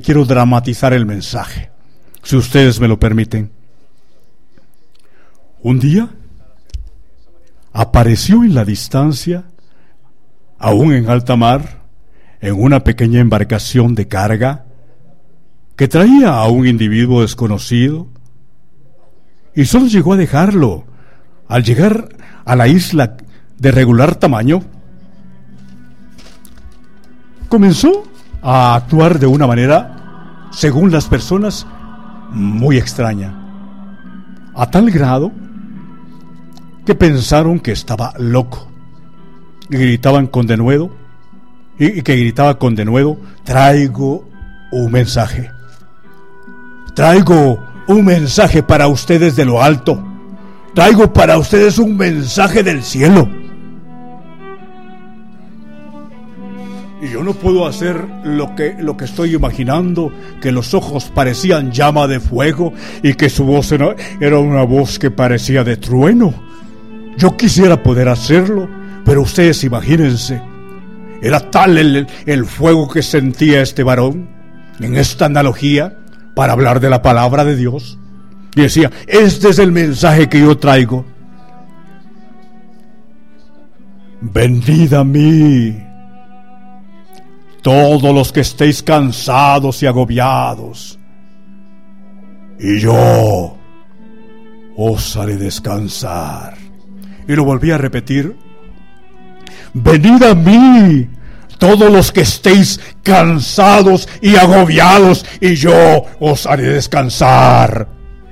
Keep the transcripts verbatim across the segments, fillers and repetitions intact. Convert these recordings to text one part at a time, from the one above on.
quiero dramatizar el mensaje, si ustedes me lo permiten. Un día apareció en la distancia, aún en alta mar, en una pequeña embarcación de carga que traía a un individuo desconocido, y solo llegó a dejarlo. Al llegar a la isla de regular tamaño, comenzó a actuar de una manera, según las personas, muy extraña, a tal grado que pensaron que estaba loco, y gritaban con denuedo, y, y que gritaba con denuedo: traigo un mensaje, traigo un mensaje para ustedes de lo alto, traigo para ustedes un mensaje del cielo. Y yo no puedo hacer lo que, lo que estoy imaginando, que los ojos parecían llama de fuego y que su voz era, era una voz que parecía de trueno. Yo quisiera poder hacerlo, pero ustedes imagínense, era tal el, el fuego que sentía este varón en esta analogía para hablar de la palabra de Dios. Y decía: este es el mensaje que yo traigo. Venid a mí, todos los que estéis cansados y agobiados, y yo os haré descansar. Y lo volví a repetir: venid a mí, todos los que estéis cansados y agobiados, y yo os haré descansar.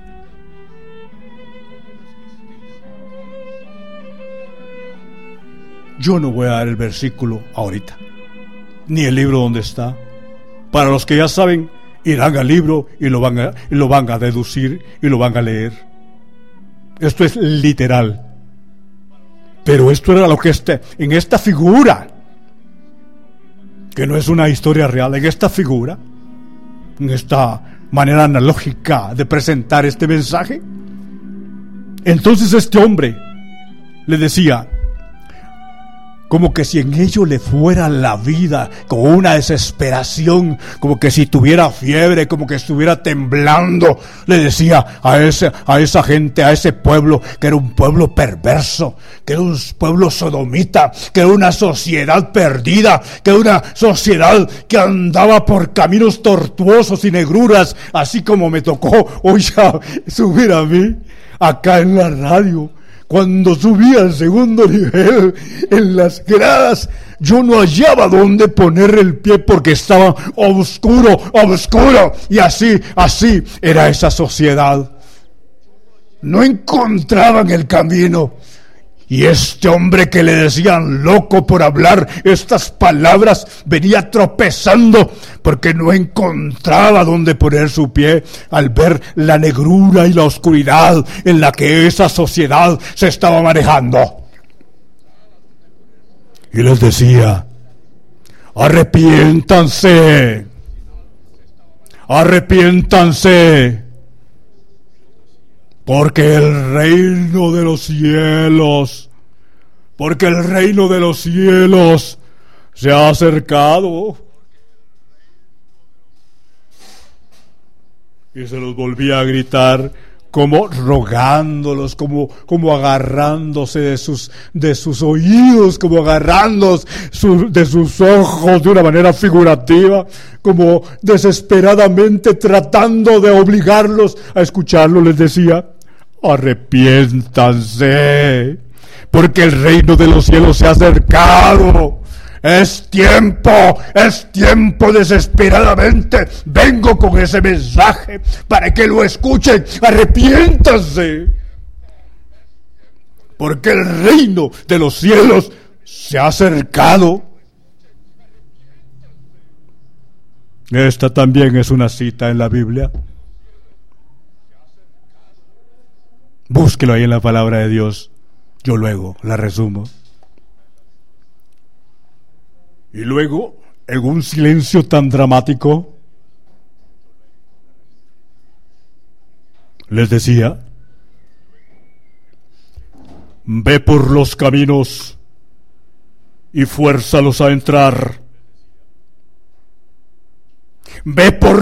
Yo no voy a dar el versículo ahorita, ni el libro donde está. Para los que ya saben, irán al libro y lo van a, y lo van a deducir y lo van a leer. Esto es literal. Pero esto era lo que este, en esta figura, que no es una historia real, en esta figura, en esta manera analógica de presentar este mensaje, entonces este hombre le decía, como que si en ello le fuera la vida, con una desesperación, como que si tuviera fiebre, como que estuviera temblando, le decía a ese, a esa gente, a ese pueblo, que era un pueblo perverso, que era un pueblo sodomita, que era una sociedad perdida, que era una sociedad que andaba por caminos tortuosos y negruras, así como me tocó hoy ya subir a mí, acá en la radio. Cuando subí al segundo nivel, en las gradas, yo no hallaba dónde poner el pie porque estaba oscuro, oscuro. Y así, así era esa sociedad. No encontraban el camino. Y este hombre que le decían loco por hablar estas palabras venía tropezando porque no encontraba dónde poner su pie al ver la negrura y la oscuridad en la que esa sociedad se estaba manejando. Y les decía: arrepiéntanse, arrepiéntanse, porque el reino de los cielos, porque el reino de los cielos se ha acercado. Y se los volvía a gritar, como rogándolos, como, como agarrándose de sus, de sus oídos, como agarrándose su, de sus ojos de una manera figurativa, como desesperadamente tratando de obligarlos a escucharlo. Les decía: arrepiéntanse, porque el reino de los cielos se ha acercado. Es tiempo, es tiempo desesperadamente. Vengo con ese mensaje para que lo escuchen. Arrepiéntanse, porque el reino de los cielos se ha acercado. Esta también es una cita en la Biblia. Búsquelo ahí en la palabra de Dios. Yo luego la resumo. Y luego, en un silencio tan dramático, les decía: ve por los caminos y fuérzalos a entrar. Ve por